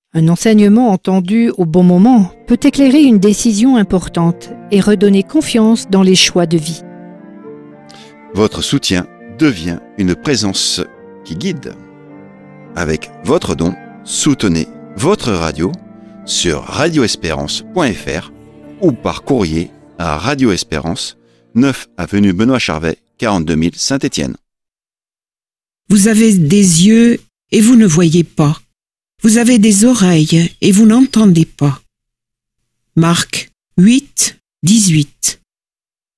Un enseignement entendu au bon moment peut éclairer une décision importante et redonner confiance dans les choix de vie. Votre soutien devient une présence qui guide. Avec votre don, soutenez votre radio sur radioespérance.fr ou par courrier à Radio Espérance, 9 avenue Benoît Charvet, 42 000 Saint-Étienne. Vous avez des yeux et vous ne voyez pas. Vous avez des oreilles et vous n'entendez pas. Marc 8, 18.